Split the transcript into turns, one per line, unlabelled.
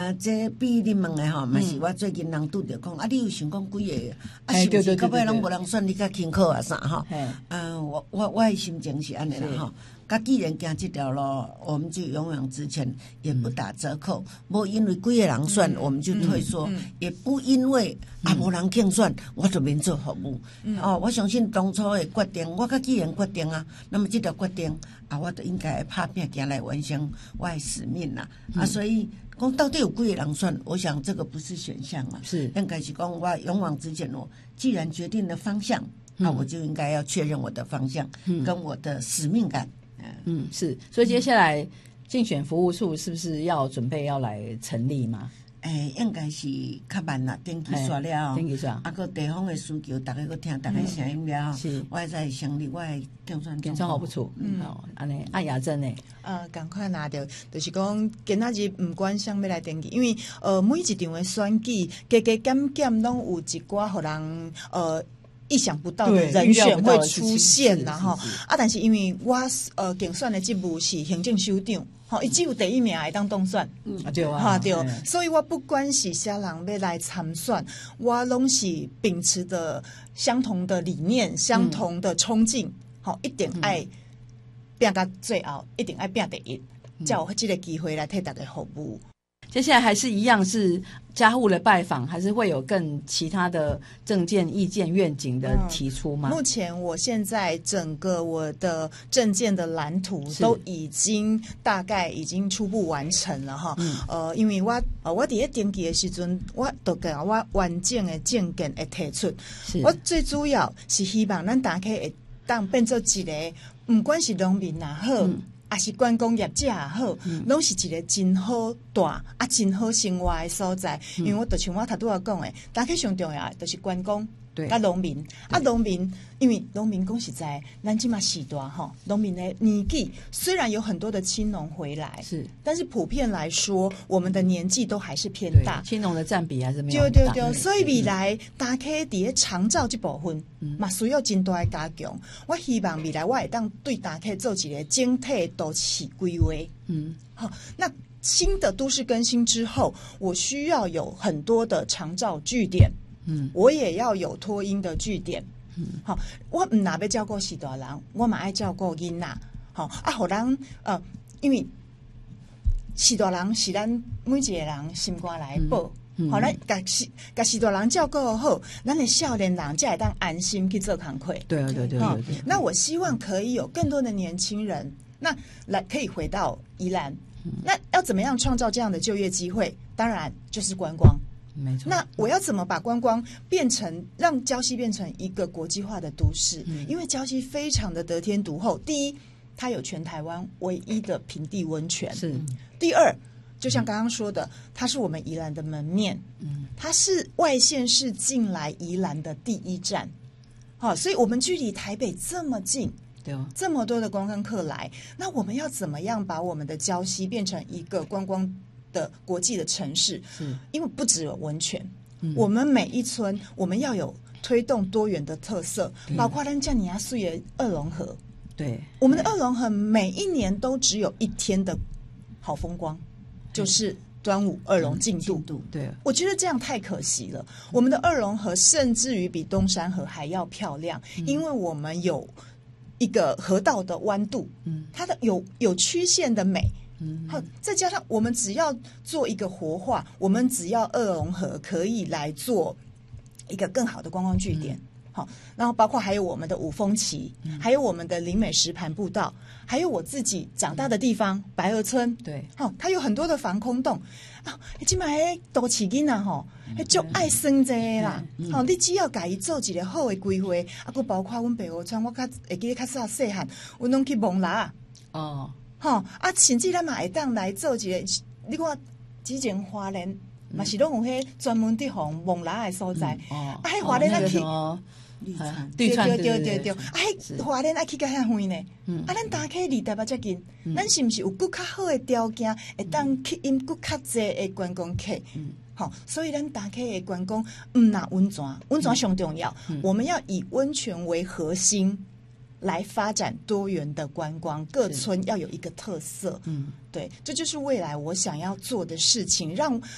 这比你问的吼，嘛是我最近人拄着讲，你有想讲几个？是不是？到尾拢无人选你较轻考啊啥吼？我的心情是安尼啦吼。既然行这条路，我们就勇往直前，也不打折扣。不因为几个人选，我们就退缩，也不因为无人竞选，我就免做服务。我相信当初的决定，我既然决定啊，那么这条决定我就应该拍拼行来完成我的使命啦。所以讲到底有几个人选，我想这个不是选项啦，
是
应该是讲我勇往直前。我既然决定了方向，那我就应该要确认我的方向跟我的使命感。
是，所以接下来竞选服务处是不是要准备要来成立吗？
应该是较慢啦，登记煞了，
登记煞，
个地方的需求，大家个听大家声音了，
是，
我再成立我的竞选
好不错，好，安尼，雅珍呢？
赶快拿到，就是讲今仔日不管想要来登记，因为每一场的选举，加减减拢有一寡互人意想不到的人选会出现然后但是因为我竞选的职务是行政首长，伊只有第一名会当当选，
对啊，
对，所以我不管是啥人要来参选，我拢是秉持的相同的理念、相同的冲劲，一定爱拼到最后，一定爱拼第一，才有这个机会来替大家服务。
接下来还是一样是家户的拜访，还是会有更其他的政见、意见、愿景的提出吗？
目前我现在整个我的政见的蓝图都已经大概已经初步完成了哈。因为我伫咧登记的时阵，我都甲我完整的政见会提出。我最主要是希望咱大家会当变做一个，不管是农民也好。也是观光业者也好，拢是一个真好大真好生活的所在。因为我就像我头拄仔讲的，大家上重要的就是观光，甲农民农民，因为农民讲实在，咱即马时代吼，农民的年纪虽然有很多的青农回来，但是普遍来说，我们的年纪都还是偏大，
青农的占比还是没有很大。
对，所以未来大家伫咧长照这部分，嘛需要真大的加强。我希望未来我会当对大家做一个整体都市规划。好，那新的都市更新之后，我需要有很多的长照据点。我也要有托婴的据点。好，我唔拿要照顾是大人，我嘛爱照顾囡仔。好互人因为是大人是咱每一个人心肝来保。好，咱甲是大人照顾好，咱的少年人才会当安心去做工课。
对。
那我希望可以有更多的年轻人，那来可以回到宜兰。那要怎么样创造这样的就业机会？当然就是观光。
没错。
那我要怎么把观光让礁溪变成一个国际化的都市？因为礁溪非常的得天独厚，第一，它有全台湾唯一的平地温泉；第二，就像刚刚说的，它是我们宜兰的门面，它是外县市进来宜兰的第一站。好，所以我们距离台北这么近。
对哦，
这么多的观光客来，那我们要怎么样把我们的礁溪变成一个观光的国际的城市？因为不只有温泉，我们每一村我们要有推动多元的特色，包括咱这尼水的二龙河。
对，
我们的二龙河每一年都只有一天的好风光，就是端午二龙竞渡。
对，我
觉得这样太可惜了。我们的二龙河甚至于比东山河还要漂亮，因为我们有一个河道的弯度，它的有曲线的美，好，再加上我们只要做一个活化，我们只要二龙河可以来做一个更好的观光据点，好，然后包括还有我们的五峰旗，还有我们的林美石盘步道，还有我自己长大的地方白鹅村，
对，
好，它有很多的防空洞啊，现在都市囡仔吼。就爱生这个啦，你只要给伊做一个好的规划，还包括阮白鹅村，我会记得较早细汉，阮拢去蒙拉甚至咱嘛会当来做一个，你看之前花莲嘛是拢有迄专门伫防蒙拉的所在，迄花莲去
绿川，
对，花莲爱去到遐远呢，咱大家离台北遮近，咱是毋是有更较好的条件，会当吸引更较侪的观光客？所以咱大家的观光拿温泉上重要，我们要以温泉为核心来发展多元的观光，各村要有一个特色。对，这就是未来我想要做的事情，让